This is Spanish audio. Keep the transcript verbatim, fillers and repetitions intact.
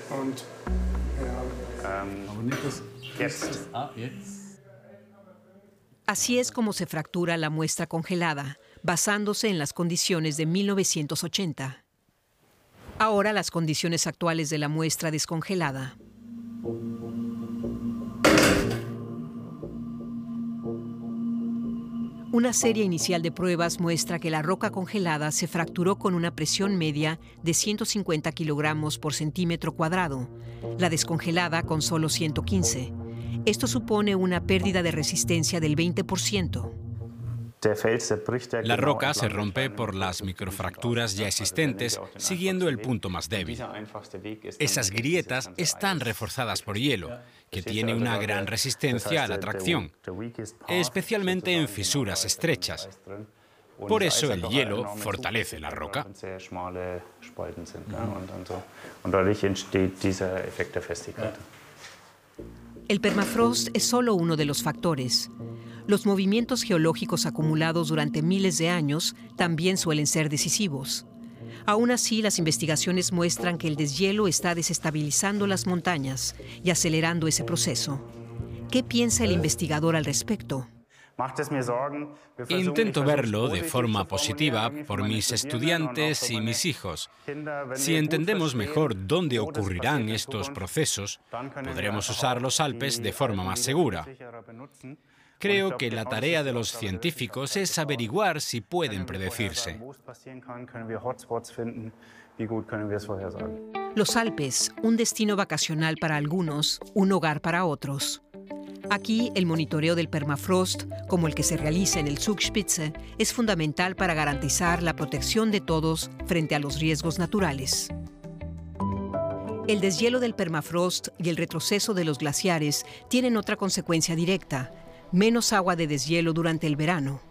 Así es como se fractura la muestra congelada, basándose en las condiciones de mil novecientos ochenta. Ahora las condiciones actuales de la muestra descongelada. Una serie inicial de pruebas muestra que la roca congelada se fracturó con una presión media de ciento cincuenta kilogramos por centímetro cuadrado, la descongelada con solo ciento quince. Esto supone una pérdida de resistencia del veinte por ciento. La roca se rompe por las microfracturas ya existentes, siguiendo el punto más débil. Esas grietas están reforzadas por hielo, que tiene una gran resistencia a la tracción, especialmente en fisuras estrechas. Por eso el hielo fortalece la roca. El permafrost es solo uno de los factores. Los movimientos geológicos acumulados durante miles de años también suelen ser decisivos. Aún así, las investigaciones muestran que el deshielo está desestabilizando las montañas y acelerando ese proceso. ¿Qué piensa el investigador al respecto? Intento verlo de forma positiva por mis estudiantes y mis hijos. Si entendemos mejor dónde ocurrirán estos procesos, podremos usar los Alpes de forma más segura. Creo que la tarea de los científicos es averiguar si pueden predecirse. Los Alpes, un destino vacacional para algunos, un hogar para otros. Aquí, el monitoreo del permafrost, como el que se realiza en el Zugspitze, es fundamental para garantizar la protección de todos frente a los riesgos naturales. El deshielo del permafrost y el retroceso de los glaciares tienen otra consecuencia directa: menos agua de deshielo durante el verano.